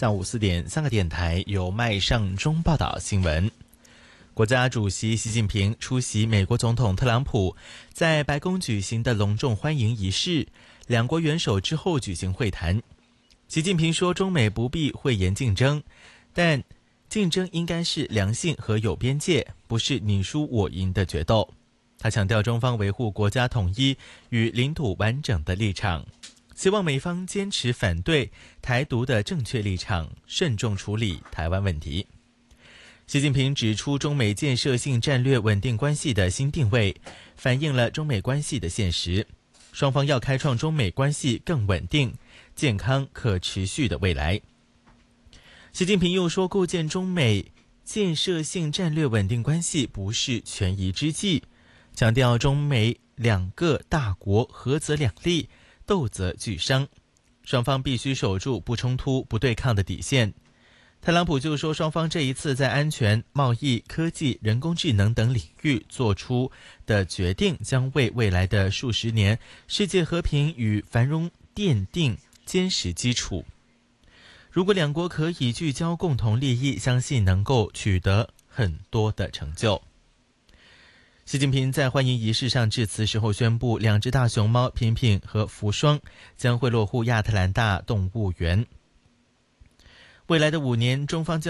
下午4点，3个电台由麦尚中报道新闻。国家主席习近平出席美国总统特朗普在白宫举行的隆重欢迎仪式，两国元首之后举行会谈。习近平说，中美不必讳言竞争，但竞争应该是良性和有边界，不是你输我赢的决斗。他强调中方维护国家统一与领土完整的立场，希望美方坚持反对台独的正确立场，慎重处理台湾问题。习近平指出，中美建设性战略稳定关系的新定位，反映了中美关系的现实。双方要开创中美关系更稳定、健康、可持续的未来。习近平又说，构建中美建设性战略稳定关系不是权宜之计，强调中美两个大国合则两利，斗则俱伤，双方必须守住不冲突、不对抗的底线。特朗普就说，双方这一次在安全、贸易、科技、人工智能等领域做出的决定，将为未来的数十年世界和平与繁荣奠定坚实基础。如果两国可以聚焦共同利益，相信能够取得很多的成就。习近平在欢迎仪式上致辞时候宣布，两只大熊猫品品和福双将会落户亚特兰大动物园。未来的5年，中方将